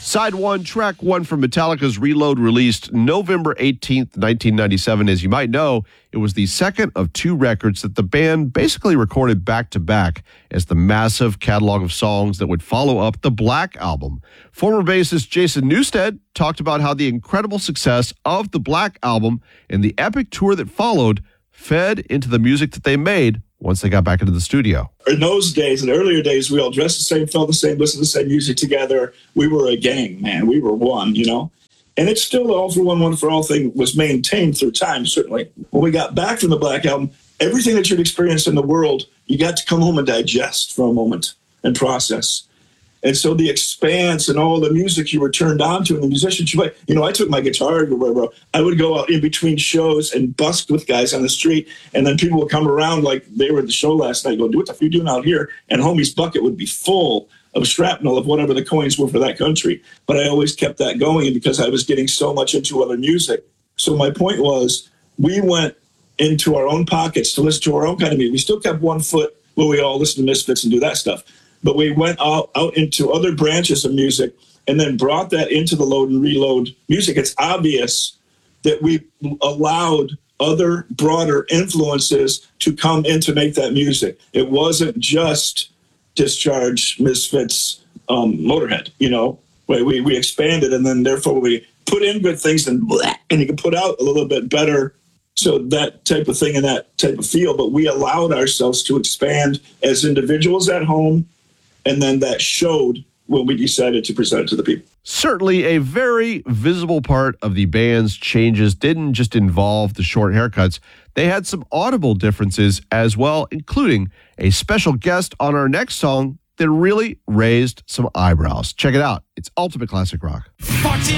Side 1, track 1 from Metallica's Reload, released November 18th, 1997. As you might know, it was the second of two records that the band basically recorded back-to-back as the massive catalog of songs that would follow up the Black Album. Former bassist Jason Newsted talked about how the incredible success of the Black Album and the epic tour that followed fed into the music that they made once they got back into the studio. In those days, in the earlier days, we all dressed the same, felt the same, listened to the same music together. We were a gang, man. We were one, you know? And it's still the all for one for all thing was maintained through time, certainly. When we got back from the Black Album, everything that you'd experienced in the world, you got to come home and digest for a moment and process. And so the expanse and all the music you were turned on to and the musicians you play, you know, I took my guitar everywhere, bro. I would go out in between shows and busk with guys on the street. And then people would come around like they were at the show last night, go, what the f are you doing out here? And homie's bucket would be full of shrapnel of whatever the coins were for that country. But I always kept that going because I was getting so much into other music. So my point was, we went into our own pockets to listen to our own kind of music. We still kept one foot where we all listen to Misfits and do that stuff. But we went out into other branches of music and then brought that into the Load and Reload music. It's obvious that we allowed other broader influences to come in to make that music. It wasn't just Discharge, Misfits, Motorhead, you know. We expanded, and then therefore we put in good things and you can put out a little bit better. So that type of thing and that type of feel. But we allowed ourselves to expand as individuals at home. And then that showed when we decided to present it to the people. Certainly a very visible part of the band's changes didn't just involve the short haircuts. They had some audible differences as well, including a special guest on our next song that really raised some eyebrows. Check it out. It's Ultimate Classic Rock. 14